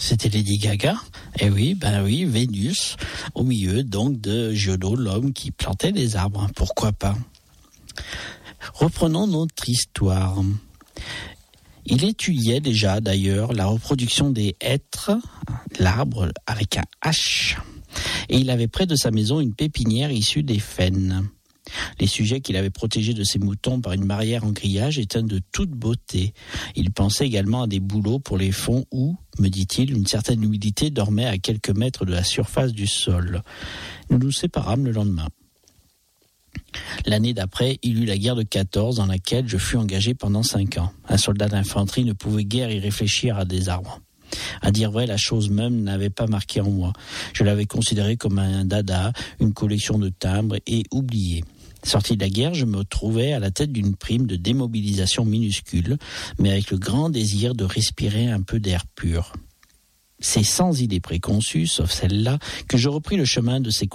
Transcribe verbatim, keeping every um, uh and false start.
C'était Lady Gaga. Eh oui, ben oui, Vénus, au milieu donc de Giono, l'homme qui plantait des arbres. Pourquoi pas? Reprenons notre histoire. Il étudiait déjà d'ailleurs la reproduction des hêtres, l'arbre avec un H, et il avait près de sa maison une pépinière issue des faînes. Les sujets qu'il avait protégés de ses moutons par une barrière en grillage étaient de toute beauté. Il pensait également à des bouleaux pour les fonds où, me dit-il, une certaine humidité dormait à quelques mètres de la surface du sol. Nous nous séparâmes le lendemain. L'année d'après, il eut la guerre de quatorze dans laquelle je fus engagé pendant cinq ans. Un soldat d'infanterie ne pouvait guère y réfléchir à des arbres. À dire vrai, la chose même n'avait pas marqué en moi. Je l'avais considéré comme un dada, une collection de timbres et oublié. Sorti de la guerre, je me trouvais à la tête d'une prime de démobilisation minuscule, mais avec le grand désir de respirer un peu d'air pur. C'est sans idée préconçue, sauf celle-là, que je repris le chemin de ces